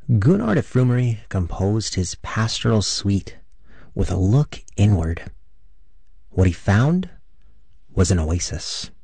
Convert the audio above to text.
Gunnar de Frumery composed his pastoral suite with a look inward. What he found was an oasis.